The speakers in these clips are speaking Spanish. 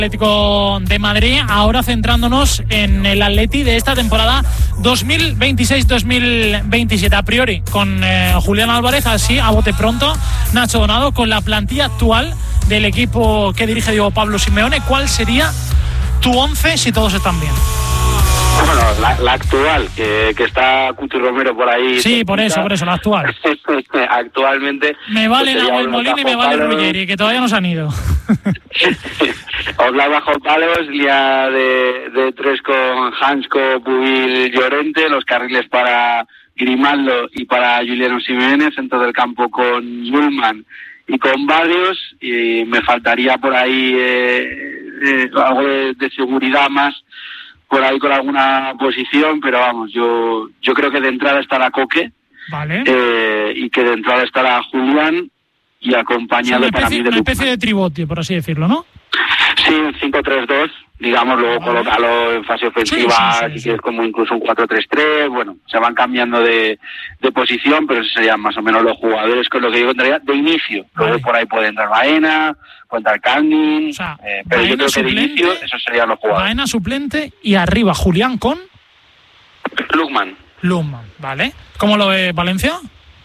Atlético de Madrid, ahora centrándonos en el Atleti de esta temporada 2026-2027. A priori, con Julián Álvarez, así a bote pronto, Nacho Donado, con la plantilla actual del equipo que dirige Diego Pablo Simeone, ¿cuál sería tu 11 si todos están bien? Bueno, la actual, que está Cuti Romero por ahí. Sí, por eso, la actual. Actualmente. Me vale Nahuel Molina y me vale Ruggeri, que todavía no se han ido. Oblak, Palos, línea de tres con Hansko, Pubil, Llorente, los carriles para Grimaldo y para Juliano Simeone, centro del campo con Yulman y con Barrios, y me faltaría por ahí algo de seguridad más por ahí con alguna posición, pero vamos, yo creo que de entrada estará Coque, vale, y que de entrada estará Julián y acompañado para mí de una especie de tribote, por así decirlo, ¿no? Sí, un 5-3-2, digamos, luego colocarlo en fase ofensiva, sí. si quieres como incluso un 4-3-3, bueno, se van cambiando de posición, pero esos serían más o menos los jugadores con los que yo entraría de inicio. Luego por ahí puede entrar Baena, puede entrar Kangin, o sea, pero Baena yo creo que suplente, de inicio esos serían los jugadores. Baena suplente y arriba Julián con Lukman, ¿vale? ¿Cómo lo ve Valencia?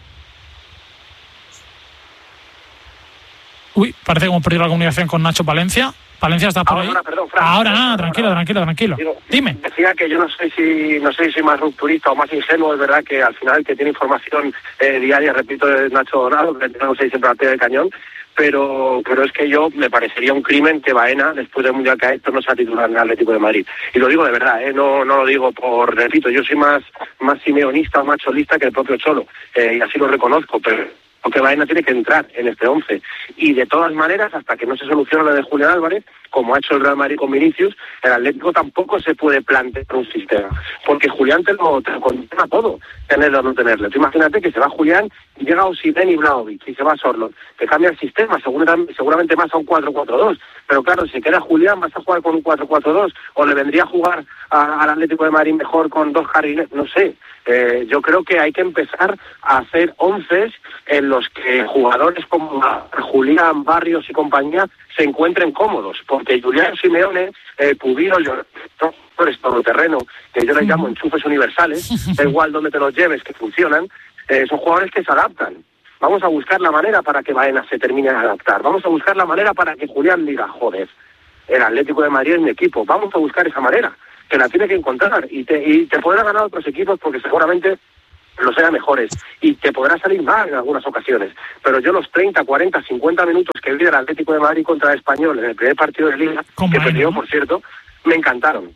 Uy, parece que hemos perdido la comunicación con Nacho Valencia. Valencia está por ahí. Perdón, Fran. Ahora nada, tranquilo. Digo, dime. Decía que yo no sé si soy más rupturista o más ingenuo. Es verdad que al final el que tiene información diaria, repito, es Nacho Donado, que tenemos ahí siempre al pie del cañón. Pero es que yo me parecería un crimen que Baena, después del Mundial que ha hecho, no sea titular en el Atlético de Madrid. Y lo digo de verdad, no lo digo repito, yo soy más simeonista o más cholista que el propio Cholo, y así lo reconozco, pero porque Baena tiene que entrar en este 11. Y de todas maneras, hasta que no se solucione lo de Julián Álvarez, como ha hecho el Real Madrid con Vinicius, el Atlético tampoco se puede plantear un sistema. Porque Julián te lo condena todo, tenerlo o no tenerlo. Tú imagínate que se va Julián y llega Osimhen y Vlahovic, y se va Sorloth. Te cambia el sistema, seguramente más a un 4-4-2. Pero claro, si queda Julián, vas a jugar con un 4-4-2, o le vendría a jugar al Atlético de Madrid mejor con dos carriles, no sé. Yo creo que hay que empezar a hacer 11 en los que jugadores como Julián, Barrios y compañía se encuentren cómodos, porque Julián Simeone, Pubilo, jugadores todoterreno, que yo les llamo enchufes universales, da igual donde te los lleves, que funcionan, son jugadores que se adaptan. Vamos a buscar la manera para que Baena se termine de adaptar, vamos a buscar la manera para que Julián diga, joder, el Atlético de Madrid es mi equipo, vamos a buscar esa manera, que la tiene que encontrar, y te podrán ganar otros equipos porque seguramente los sean mejores, y te podrá salir mal en algunas ocasiones, pero yo los 30, 40, 50 minutos que vi del Atlético de Madrid contra el Español en el primer partido de Liga, que perdió, por cierto, me encantaron.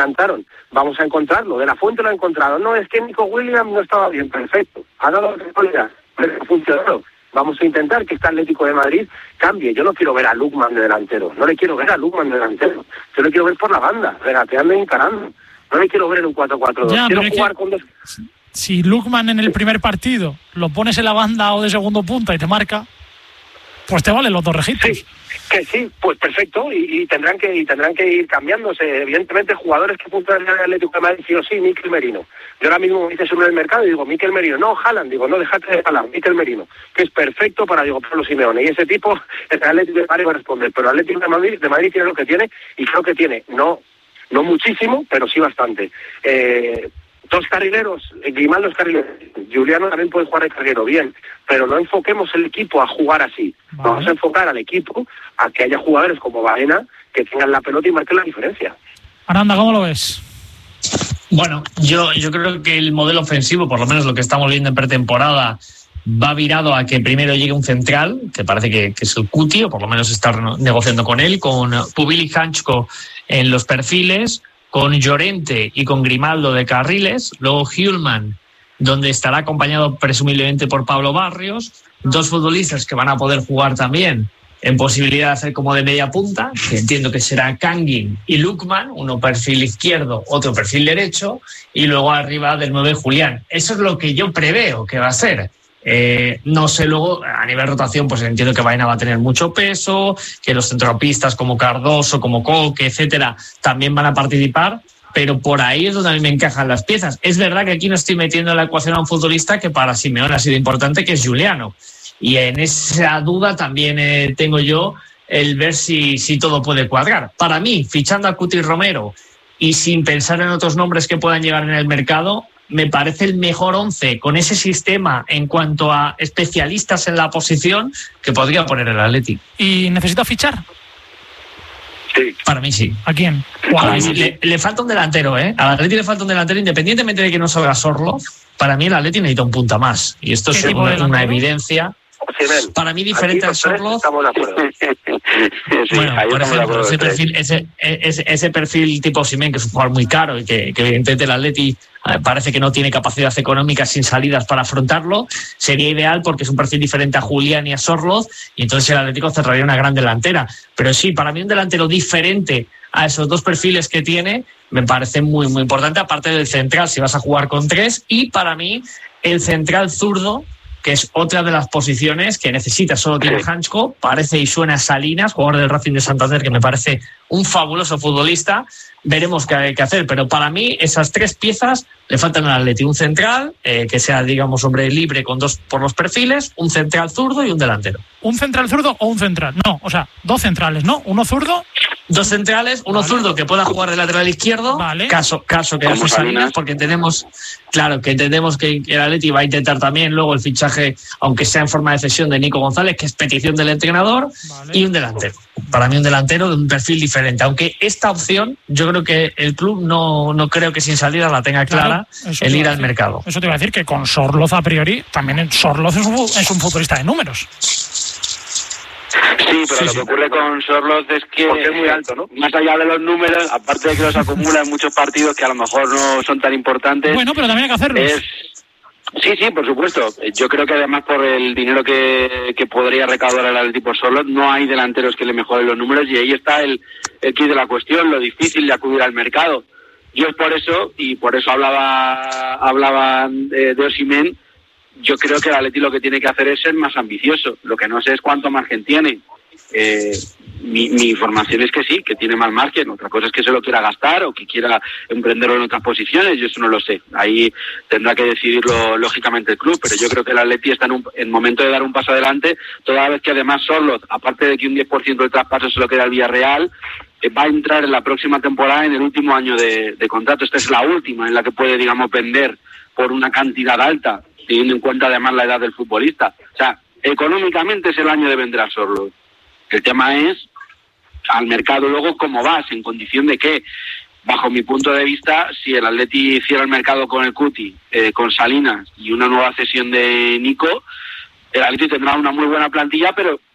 Vamos a encontrarlo, de la Fuente lo ha encontrado. No, es que Nico Williams no estaba bien, perfecto, ha dado la responsabilidad, pero ha funcionado. Vamos a intentar que este Atlético de Madrid cambie. Yo no quiero ver a Lukman de delantero, no le quiero ver a Lukman de delantero, yo le quiero ver por la banda, regateando y encarando. No le quiero ver en un 4-4-2, quiero jugar con dos... Si Lukman en el primer partido lo pones en la banda o de segundo punta y te marca, pues te valen los dos registros. Sí, que sí, pues perfecto, y tendrán que ir cambiándose. Evidentemente, jugadores que funcionan en el Atlético de Madrid, sí o sí, Mikel Merino. Yo ahora mismo me dice sobre el mercado y digo, Mikel Merino, no, Haaland, digo, no, déjate de Haaland, Mikel Merino, que es perfecto para Diego Pablo Simeone, y ese tipo, el Atlético de Madrid va a responder, pero el Atlético de Madrid tiene lo que tiene, y creo que tiene, no muchísimo, pero sí bastante. Dos carrileros, Grimaldo es carrilero, Juliano también puede jugar de carrilero, bien, pero no enfoquemos el equipo a jugar así. Vale. Vamos a enfocar al equipo a que haya jugadores como Baena que tengan la pelota y marquen la diferencia. Aranda, ¿cómo lo ves? Bueno, yo creo que el modelo ofensivo, por lo menos lo que estamos viendo en pretemporada, va virado a que primero llegue un central, que parece que es el Cuti, o por lo menos está negociando con él, con Pubil y Hansko en los perfiles, con Llorente y con Grimaldo de carriles, luego Hjulman, donde estará acompañado presumiblemente por Pablo Barrios, dos futbolistas que van a poder jugar también en posibilidad de hacer como de media punta, que entiendo que será Kangin y Lukman, uno perfil izquierdo, otro perfil derecho, y luego arriba del 9 Julián. Eso es lo que yo preveo que va a ser. No sé, luego a nivel rotación pues entiendo que Baena va a tener mucho peso, que los centrocampistas como Cardoso, como Coque, etcétera, también van a participar, pero por ahí es donde a mí me encajan las piezas. Es verdad que aquí no estoy metiendo en la ecuación a un futbolista que para Simeone ha sido importante, que es Juliano, y en esa duda también tengo yo el ver si todo puede cuadrar. Para mí, fichando a Cuti Romero y sin pensar en otros nombres que puedan llegar en el mercado, me parece el mejor 11 con ese sistema en cuanto a especialistas en la posición que podría poner el Atleti. ¿Y necesita fichar? Sí. Para mí sí. ¿A quién? Para mí sí. Le falta un delantero, ¿eh? Al Atleti le falta un delantero, independientemente de que no salga Sorloth. Para mí el Atleti necesita un punta más. Y esto es una evidencia. Para mí diferente al Sorloth. Estamos de acuerdo. Sí, bueno, por ejemplo, ese perfil tipo Osimhen, que es un jugador muy caro y que evidentemente el Atleti parece que no tiene capacidad económica sin salidas para afrontarlo, sería ideal porque es un perfil diferente a Julián y a Sorloth, y entonces el Atlético cerraría una gran delantera. Pero sí, para mí un delantero diferente a esos dos perfiles que tiene me parece muy, muy importante, aparte del central, si vas a jugar con 3, y para mí el central zurdo, que es otra de las posiciones que necesita, solo tiene Hansko, parece y suena a Salinas, jugador del Racing de Santander, que me parece un fabuloso futbolista. Veremos qué hay que hacer, pero para mí esas 3 piezas le faltan al Atleti: un central que sea, digamos, hombre libre con 2 por los perfiles, un central zurdo y un delantero. ¿Un central zurdo o un central? No, o sea, 2 centrales, ¿no? Uno zurdo. 2 centrales, uno zurdo que pueda jugar de lateral izquierdo, caso que hace Salinas, porque entendemos que el Atleti va a intentar también luego el fichaje, aunque sea en forma de cesión, de Nico González, que es petición del entrenador, y un delantero. Para mí un delantero de un perfil diferente, aunque esta opción yo creo que el club no creo que sin salida la tenga clara, el ir al mercado. Eso te iba a decir, que con Sorloth a priori, también Sorloth es un futbolista de números. Sí, pero lo que ocurre con Sorloth es que es muy alto, ¿no? Más allá de los números, aparte de que los acumula en muchos partidos que a lo mejor no son tan importantes. Bueno, pero también hay que hacerlo. Sí, por supuesto. Yo creo que además por el dinero que podría recaudar el Atleti por Sorloth, no hay delanteros que le mejoren los números, y ahí está el quid de la cuestión, lo difícil de acudir al mercado. Yo es por eso, y por eso hablaban de Osimhen. Yo creo que el Atleti lo que tiene que hacer es ser más ambicioso. Lo que no sé es cuánto margen tiene. Mi información es que sí, que tiene más margen. Otra cosa es que se lo quiera gastar o que quiera emprenderlo en otras posiciones. Yo eso no lo sé. Ahí tendrá que decidirlo lógicamente el club. Pero yo creo que el Atleti está en el momento de dar un paso adelante, toda vez que además Sorloth, aparte de que un 10% del traspaso se lo queda al Villarreal, va a entrar en la próxima temporada en el último año de contrato. Esta es la última en la que puede, digamos, vender por una cantidad alta, teniendo en cuenta además la edad del futbolista. O sea, económicamente es el año de vender a Sorloth. El tema es al mercado luego cómo vas, en condición de que, bajo mi punto de vista, si el Atleti cierra el mercado con el Cuti, con Salinas y una nueva cesión de Nico, el Atleti tendrá una muy buena plantilla, pero